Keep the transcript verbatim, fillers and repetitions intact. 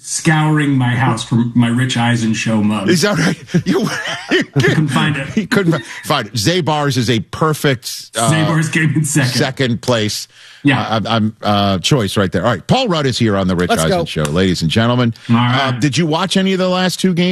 scouring my house for my Rich Eisen show mug. Is that right? You, I couldn't find it. He couldn't find it. Zabar's is a perfect uh, Zabar's came in second. Second place. Yeah, uh, I'm uh, choice right there. All right, Paul Rudd is here on the Rich Let's Eisen go. Show, ladies and gentlemen. All right. Uh, did you watch any of the last two games?